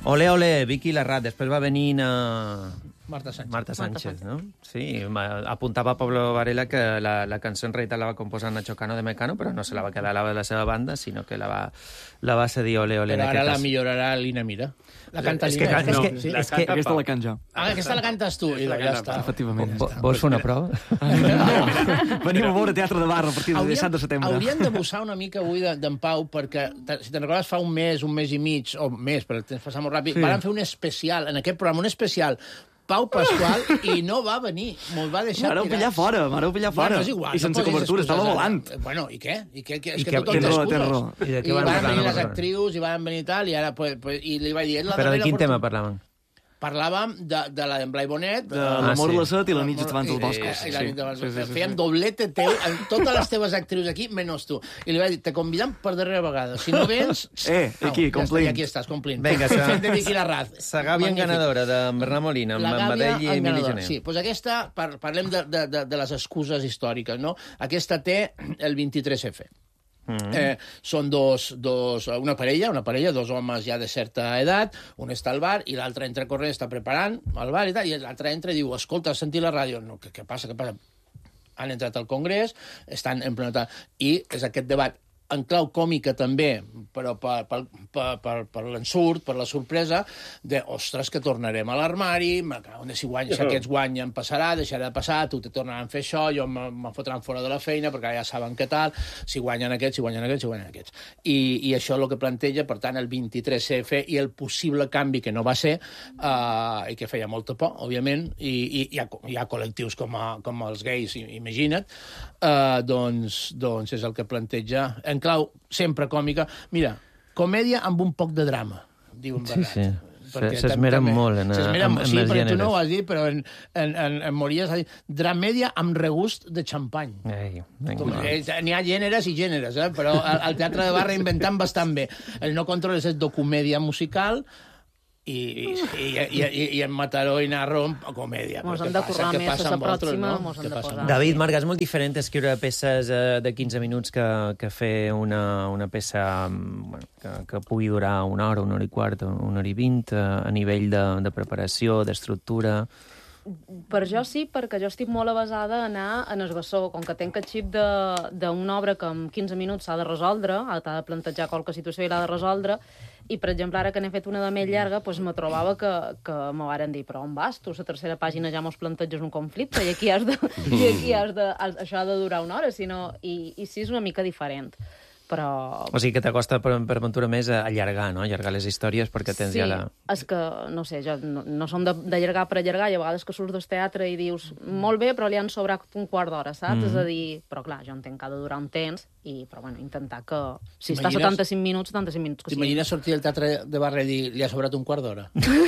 Ole, ole, Vicky Larraz. Després va venir Marta Sánchez, no? Sí, apuntava Pablo Varela que la cançó en realitat la va composar Nacho Cano de Mecano, però no se la va quedar a la seva banda, sinó que la va cedir Ole, ole. Però ara la millorarà l'Ina Mira. La canta l'Ina. Aquesta la canto jo. Aquesta la cantes tu, i ja està. Efectivament. Vols fer una prova? Venim a veure Teatre de Barra a partir del 17 de setembre. Hauríem de bussar una mica avui d'en Pau, perquè, si te'n recordes, fa un mes i mig, o més, perquè el temps passa molt ràpid, van fer un especial, en aquest programa, un especial Pau Pasqual, i no va venir. M'ho va deixar tirats. M'hareu pillar fora. Bueno, és igual. I sense cobertura, estava volant. Bueno, i què? És que Té tothom t'escudes. raó. I van venir les actrius, i van venir tal, i ara, i li va dir... Però de quin tema parlaven? Parlàvem de la d'en Blai Bonet. De l'amor de la set i la nit davant dels boscos. Fèiem doblete teu amb totes les teves actrius aquí, menys tu. I li va dir, te convidem per darrera vegada. Si no vens... aquí, complint. I aquí estàs, complint. Vinga, fent de Vicky Larraz. Sagàvia ganadora de Bernat Molina, amb Badell i Emili Gené. Sí, doncs aquesta, parlem de les excuses històriques, no? Aquesta té el 23F. Són una parella, dos homes ja de certa edat, un està al bar i l'altre entra corrent, està preparant al bar i tal, i l'altre entra i diu, escolta, has sentit la ràdio? No, què passa? Han entrat al Congrés, estan en plena... I és aquest debat en clau còmica també, però per l'ensurt, per la sorpresa, de, ostres, que tornarem a l'armari, si aquests guanyen passarà, deixarà de passar, tu te tornaran a fer això, jo me fotran fora de la feina, perquè ja saben què tal, si guanyen aquests. I això és el que planteja, per tant, el 23F i el possible canvi que no va ser, i que feia molta por, òbviament, i hi ha col·lectius com els gais, imagina't, doncs és el que planteja en clau sempre còmica. Mira, comèdia amb un poc de drama, diu en Bernat. Sí. S'esmeren molt en els gèneres. Sí, perquè tu no ho has dit, però en Mories ha dit dramèdia amb regust de xampany. N'hi ha gèneres i gèneres, però el Teatre de Barra inventant bastant bé. El No Controles és docomèdia musical, i en Mataró i Narro comèdia. Mos hem de currar més la pròxima, mos hem de posar. David Marga, és molt diferent escriure peces de 15 minuts que fer una peça que pugui durar una hora i quart, una hora i 20, a nivell de preparació, d'estructura... Per jo sí, perquè jo estic molt avasada a anar en el bessó. Com que tenc el xip d'una obra que en 15 minuts s'ha de resoldre, t'ha de plantejar qualque situació i l'ha de resoldre, i, per exemple, ara que n'he fet una de més llarga, doncs me trobava que me varen dir, però on vas? Tu, la tercera pàgina ja mos planteges un conflicte, i aquí això ha de durar una hora, i sí, és una mica diferent. Però... O sigui que t'acosta per aventura més a allargar, no? Allargar les històries perquè tens ja la... Sí, és que, no sé, jo no som d'allargar per allargar, i a vegades que surts del teatre i dius, molt bé, però li han sobrat un quart d'hora, saps? És a dir, però clar, jo entenc que ha de durar un temps, però bueno, intentar que... Si està 75 minuts, 75 minuts que sí. T'imagines sortir del Teatre de Barra i dir, li ha sobrat un quart d'hora?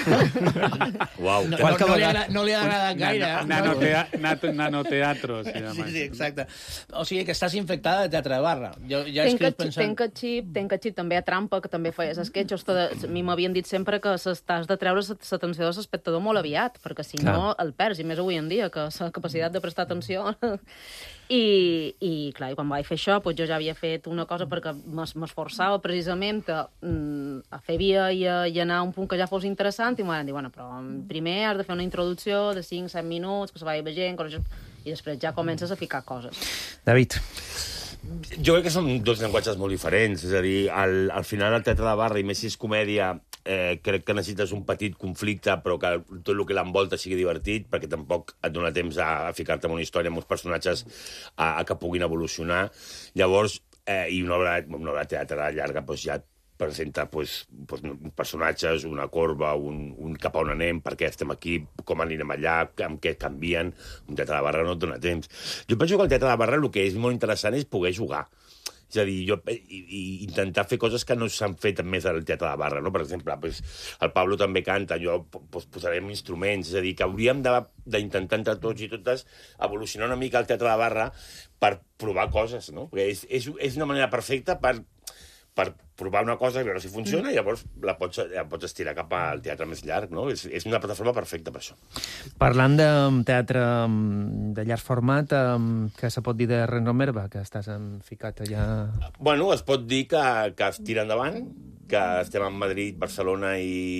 Uau. No li ha agradat gaire. Nanoteatro, se llama. Sí, exacte. O sigui que estàs infectada de Teatre de Barra. Jo ja escric Tenc el xip també a trampa, que també feies esquetxos. A mi m'havien dit sempre que t'has de treure l'atenció de l'espectador molt aviat, perquè si no el perds, i més avui en dia, que la capacitat de prestar atenció... I clar, quan vaig fer això, jo ja havia fet una cosa perquè m'esforçava precisament a fer via i anar a un punt que ja fos interessant, i m'ho van dir, bueno, però primer has de fer una introducció de 5-7 minuts, que se vagi veient, i després ja comences a ficar coses. David. Jo crec que són dos llenguatges molt diferents. És a dir, al final el Teatre de Barra, i més si és comèdia, crec que necessites un petit conflicte, però que tot el que l'envolta sigui divertit, perquè tampoc et dona temps a ficar-te en una història amb uns personatges que puguin evolucionar. Llavors, i una obra de teatre llarga ja presenta personatges, una corba, un cap a on anem, per què estem aquí, com anirem allà, amb què canvien. Un Teatre de Barra no et dona temps. Jo penso que el Teatre de Barra el que és molt interessant és poder jugar. És a dir, intentar fer coses que no s'han fet més al Teatre de Barra, no? Per exemple, el Pablo també canta, jo posarem instruments, és a dir, que hauríem d'intentar entre tots i totes evolucionar una mica el Teatre de Barra per provar coses, no? Perquè és una manera perfecta per provar una cosa i veure si funciona, i llavors la pots estirar cap al teatre més llarg, no? És una plataforma perfecta per això. Parlant de teatre de llarg format, què se pot dir de Renro Merva, que estàs ficat allà... Bueno, es pot dir que es tira endavant, que estem a Madrid, Barcelona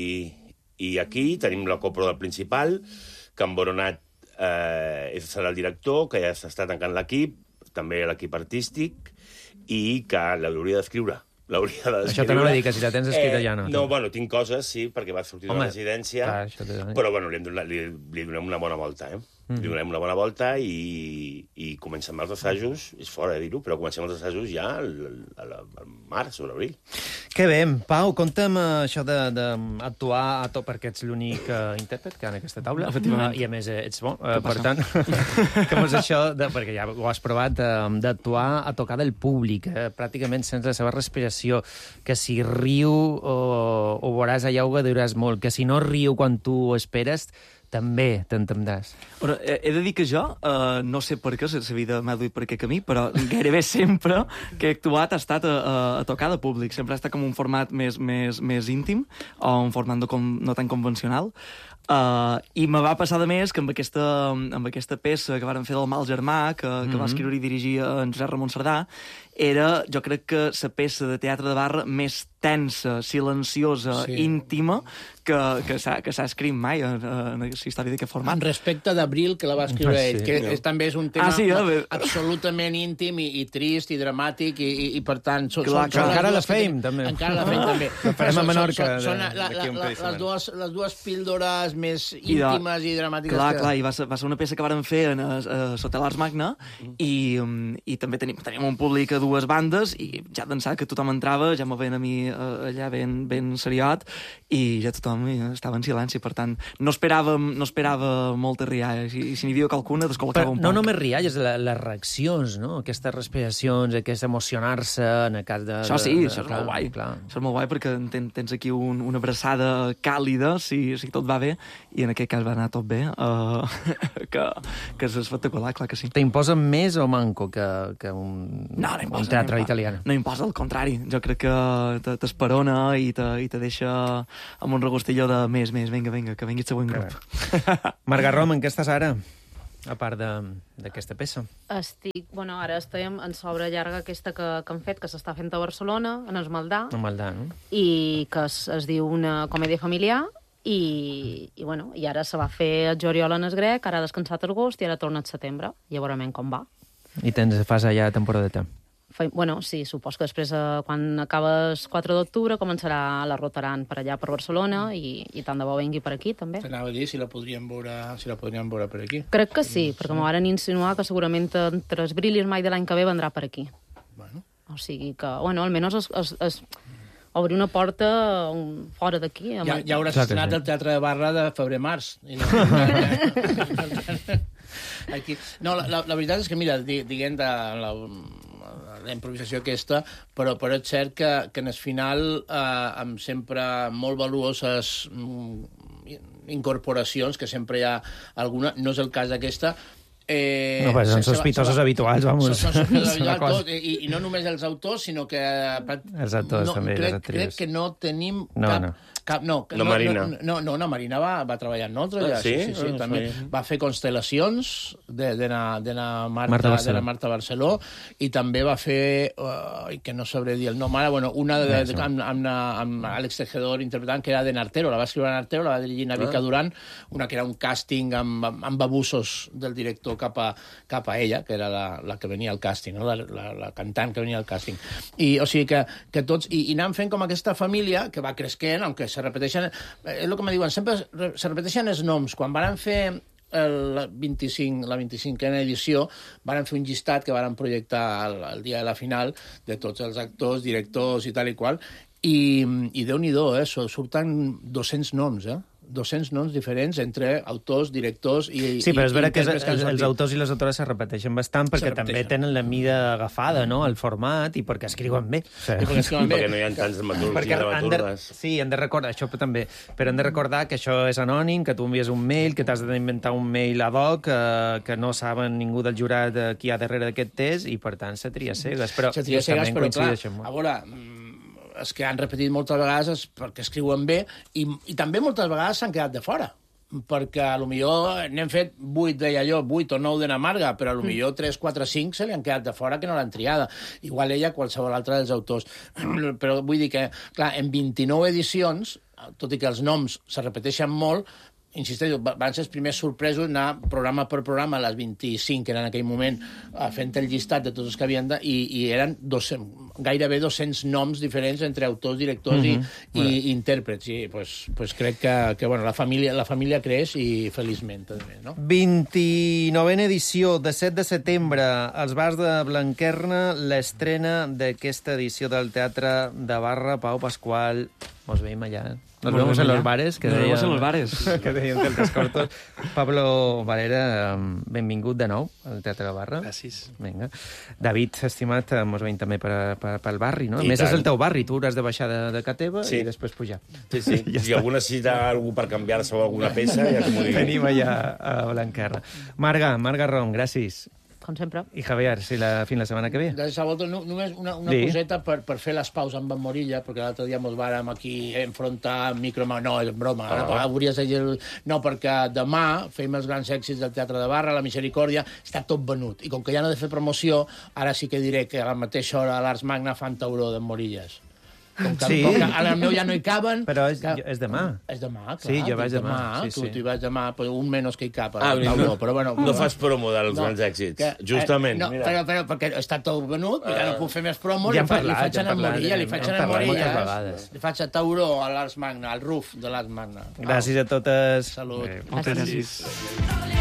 i aquí. Tenim la copro del Principal, que en Boronat serà el director, que ja s'està tancant l'equip, també l'equip artístic, i que l'hauria d'escriure. Això t'anava a dir, que si la tens escrita ja no. No, bueno, tinc coses, sí, perquè va sortir de la residència, però bueno, li donem una bona volta, Li donem una bona volta i comencem els assajos, és fora de dir-ho, però comencem els assajos ja al març o l'abril. Que bé. Pau, conta'm això d'actuar, perquè ets l'únic intèrpret que hi ha en aquesta taula, i a més ets bo. Per tant, com és això, perquè ja ho has provat, d'actuar a tocar del públic, pràcticament sense la seva respiració, que si riu o veuràs allà ho gauduràs molt, que si no riu quan tu ho esperes, també t'entendràs. Però he de dir que jo, no sé per què, la vida m'ha duit per aquest camí, però gairebé sempre que he actuat ha estat a tocar de públic. Sempre ha estat com un format més íntim, o un format no tan convencional. I me va passar de més que amb aquesta peça que varen fer del Mal Germà, que va escriure i dirigir en Josep Ramon Cerdà, era, jo crec que la peça de teatre de barra més tensa, silenciosa, íntima, que s'ha escrit mai en la història d'aquest format. En respecte d'Abril, que la va escriure ell, que també és un tema absolutament íntim i trist i dramàtic, i per tant... Encara la feim, també. Encara la feim, també. La farem a Menorca. Són les dues píldores més íntimes i dramàtiques. Clar, i va ser una peça que vàrem fer a l'Hotel Arts Magna, i també teníem un públic a dues bandes, i ja d'ençà que tothom entrava, ja me veien a mi allà ben seriot, i ja tothom estava en silenci, per tant, no esperava moltes rialles, i si n'hi havia qualcuna, descol·locava un poc. No només rialles, les reaccions, no? Aquestes respiracions, aquest emocionar-se en el cas de... Això sí, això és molt guai. Això és molt guai perquè tens aquí una abraçada càlida, si tot va bé, i en aquest cas va anar tot bé, que és espectacular, clar que sí. T'imposa més o manco que un teatre italià? No imposa, al contrari. Jo crec que t'esperona i te deixa amb un regustillo de més, vinga, que vengui el següent grup. Marga Rom, en què estàs ara? A part d'aquesta peça. Ara estem en l'obra llarga aquesta que han fet, que s'està fent a Barcelona, en el Maldà. En Maldà, no? I que es diu una comèdia familiar, i ara se va fer el juliol en el grec, ara ha descansat agost i ara torna al setembre. I ja veurem com va. I fas allà temporadeta? Sí, supos que després, quan acabes 4 d'octubre, començarà la rotaran per allà, per Barcelona, i tant de bo vengui per aquí, també. T'anava a dir si la podríem veure per aquí. Crec que sí, perquè m'ho van insinuar que segurament entre el Bril i el Mai de l'any que ve vendrà per aquí. O sigui que, almenys obrir una porta fora d'aquí. Ja hauràs estrenat el Teatre de Barra de febrer-març. No, la veritat és que, mira, diguem la improvisació aquesta, però és cert que en el final, amb sempre molt valuoses incorporacions, que sempre hi ha alguna, no és el cas d'aquesta, són sospitosos habituals, vamos. Són sospitosos habituals, i no només els autors, sinó que... Els autors, també, les actrius. Crec que no tenim cap... Marina. No, Marina va treballar amb nosaltres. Sí, també. Va fer Constel·lacions de la Marta Barceló, i també va fer, que no sabré dir el nom ara, una amb Àlex Tejedor interpretant, que era de Nartero, la va escriure a Nartero, la va dirigir Navica Duran, una que era un càsting amb abusos del director cap a ella, que era la que venia al càsting, no? la cantant que venia al càsting. O sigui que tots... I anàvem fent com aquesta família que va cresquent, aunque se repeteixen... És el que me diuen, sempre se repeteixen els noms. Quan van fer la 25a edició, van fer un llistat que van projectar el dia de la final de tots els actors, directors i tal i qual, i Déu-n'hi-do, surten 200 noms, 200 noms diferents entre autors, directors i... Sí, però és vera que els autors i les autores se repeteixen bastant perquè també tenen la mida agafada, no?, el format, i perquè escriuen bé. Perquè no hi ha tants dramaturgs. Sí, han de recordar això també, però han de recordar que això és anònim, que tu envies un mail, que t'has d'inventar un mail ad hoc, que no saben ningú del jurat qui hi ha darrere d'aquest test, i per tant se tria cegues. Però clar, a veure... els que han repetit moltes vegades és perquè escriuen bé, i també moltes vegades s'han quedat de fora. perquè a lo millor n'hem fet 8, deia jo, 8 o 9 de Namarga, però a lo millor 3, 4, 5 se li han quedat de fora que no l'han triada. Igual ella, qualsevol altre dels autors. Però vull dir que, clar, en 29 edicions, tot i que els noms se repeteixen molt, insisteixo, van ser els primers sorpresos anar programa per programa, a les 25, que era en aquell moment, fent el llistat de tots els que havien i eren gairebé 200 noms diferents entre autors, directors i intèrprets. I pues crec que bueno, la família creix i feliçment també, no? 29a edició, de 7 de setembre, als bars de Blanquerna, l'estrena d'aquesta edició del Teatre de Barra. Pau Pasqual, mos veiem allà, Nos vemos en los bares, que deien... en los bares. Que deien Celtes Cortos. Pablo Valera, benvingut de nou al Teatre de Barra. Gràcies. Vinga. David, estimat, mos veiem també pel barri, no? A I més, tant. és el teu barri, tu hauràs de baixar de ca teva Sí. i després pujar. Sí, sí. Ja Si algú necessita algú per canviar-se o alguna peça, ja que m'ho digui. Tenim allà a Blanquerna. Marga Rom, gràcies. Com sempre. I Javier, fins la setmana que ve. De Salvador, només una Sí. coseta per fer les paus amb en Morilla, perquè l'altre dia ens vàrem aquí enfrontar micro... No, és broma. Hauries de dir... No, perquè demà fem els grans èxits del Teatre de Barra, la Misericòrdia, està tot venut. I com que ja no he de fer promoció, ara sí que diré que a la mateixa hora a l'Arts Magna fan tauró d'en Morillas. Com que, Sí. com que al meu ja no hi caben... Però és demà. És demà, clar. Sí, jo vaig dic demà, sí, tu sí. hi vas demà, però un menys que hi cap. No, Però bueno... no fas promo dels grans èxits. Justament, no, mira. però perquè està tot venut, ja no puc fer més promo, Ja hem li parlat, faig ja hem a parlat, Morilla, li hem faig a parlat moltes Morilla, vegades. li faig a Tauró, a l'Arts Magna, al RUF de l'Arts Magna. Gràcies a totes. Salut. Adéu. Moltes gràcies.